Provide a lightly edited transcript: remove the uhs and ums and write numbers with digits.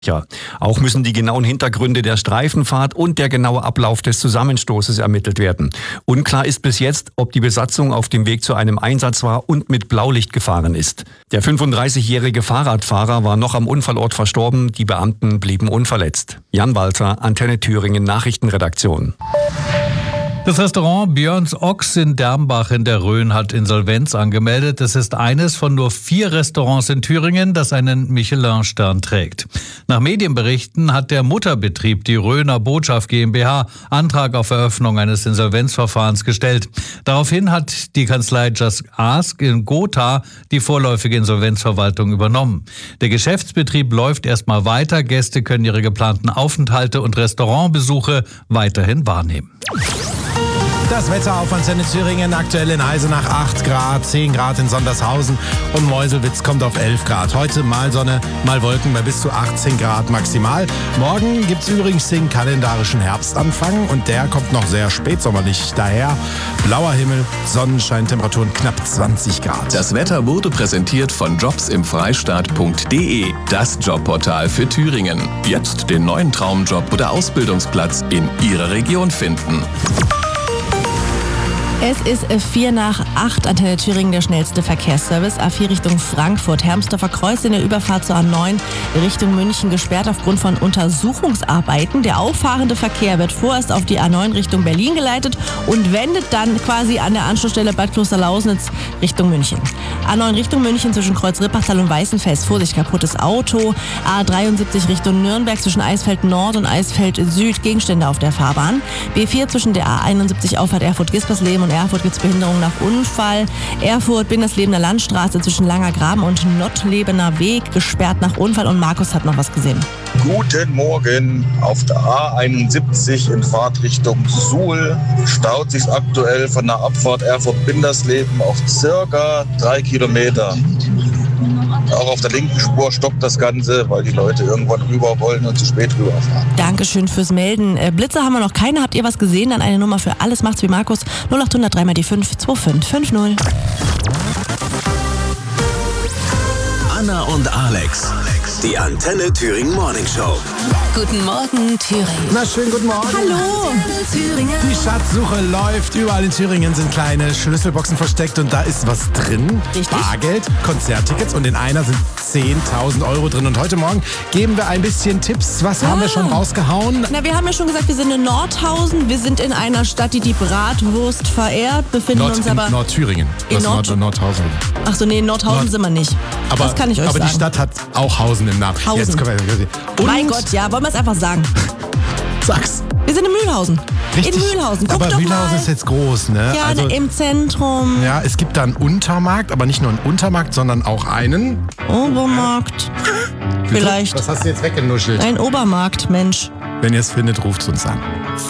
Ja, auch müssen die genauen Hintergründe der Streifenfahrt und der genaue Ablauf des Zusammenstoßes ermittelt werden. Unklar ist bis jetzt, ob die Besatzung auf dem Weg zu einem Einsatz war und mit Blaulicht gefahren ist. Der 35-jährige Fahrradfahrer war noch am Unfallort verstorben, die Beamten blieben unverletzt. Jan Walter, Antenne Thüringen Nachrichtenredaktion. Das Restaurant Björns Ochs in Dermbach in der Rhön hat Insolvenz angemeldet. Es ist eines von nur 4 Restaurants in Thüringen, das einen Michelin-Stern trägt. Nach Medienberichten hat der Mutterbetrieb, die Rhöner Botschaft GmbH, Antrag auf Eröffnung eines Insolvenzverfahrens gestellt. Daraufhin hat die Kanzlei Just Ask in Gotha die vorläufige Insolvenzverwaltung übernommen. Der Geschäftsbetrieb läuft erstmal weiter. Gäste können ihre geplanten Aufenthalte und Restaurantbesuche weiterhin wahrnehmen. Das Wetter auf Antenne Thüringen, aktuell in Eisenach 8 Grad, 10 Grad in Sondershausen und Meuselwitz kommt auf 11 Grad. Heute mal Sonne, mal Wolken bei bis zu 18 Grad maximal. Morgen gibt's übrigens den kalendarischen Herbstanfang und der kommt noch sehr spätsommerlich daher. Blauer Himmel, Sonnenschein, Temperaturen knapp 20 Grad. Das Wetter wurde präsentiert von jobsimfreistaat.de, das Jobportal für Thüringen. Jetzt den neuen Traumjob oder Ausbildungsplatz in Ihrer Region finden. Es ist 7:45, Antenne Thüringen, der schnellste Verkehrsservice. A4 Richtung Frankfurt, Hermsdorfer Kreuz in der Überfahrt zur A9 Richtung München gesperrt aufgrund von Untersuchungsarbeiten. Der auffahrende Verkehr wird vorerst auf die A9 Richtung Berlin geleitet und wendet dann quasi an der Anschlussstelle Bad Klosterlausnitz Richtung München. A9 Richtung München zwischen Kreuz Rippachtal und Weißenfels, Vorsicht, kaputtes Auto. A73 Richtung Nürnberg zwischen Eisfeld Nord und Eisfeld Süd, Gegenstände auf der Fahrbahn. B4 zwischen der A71 Auffahrt Erfurt-Gispersleben und Erfurt gibt es Behinderung nach Unfall. Erfurt, Binderslebener Landstraße zwischen Langer Graben und Nottlebener Weg gesperrt nach Unfall. Und Markus hat noch was gesehen. Guten Morgen. Auf der A71 in Fahrtrichtung Suhl staut sich aktuell von der Abfahrt Erfurt-Bindersleben auf circa 3 Kilometer. Auch auf der linken Spur stoppt das Ganze, weil die Leute irgendwann rüber wollen und zu spät rüberfahren. Dankeschön fürs Melden. Blitze haben wir noch keine. Habt ihr was gesehen? Dann eine Nummer für alles macht's wie Markus. 0800 3 mal die 5 2550. Anna und Alex, die Antenne Thüringen Morning Show. Guten Morgen, Thüringen. Na, schönen guten Morgen. Hallo. Die Schatzsuche läuft. Überall in Thüringen sind kleine Schlüsselboxen versteckt und da ist was drin. Richtig. Bargeld, Konzerttickets und in einer sind 10.000 Euro drin. Und heute Morgen geben wir ein bisschen Tipps. Was haben wir schon rausgehauen? Na, wir haben ja schon gesagt, wir sind in Nordhausen. Wir sind in einer Stadt, die Bratwurst verehrt. Befinden uns aber in Nordthüringen. in Nordhausen. Ach so, nee, in Nordhausen sind wir nicht. Das kann ich euch sagen. Aber die Stadt hat auch Hausen im Namen. Hausen. Jetzt können wir, und Mein Gott, ja, wollen wir es einfach sagen. sag's. Wir sind in Mühlhausen. Richtig. In Mühlhausen. Guck aber doch Mühlhausen mal. ist jetzt groß, ne? Ja, also, im Zentrum. ja, es gibt da einen Untermarkt, aber nicht nur einen Untermarkt, sondern auch einen. Obermarkt. Vielleicht. Was hast du jetzt weggenuschelt? Ein Obermarkt, Mensch. Wenn ihr es findet, ruft uns an.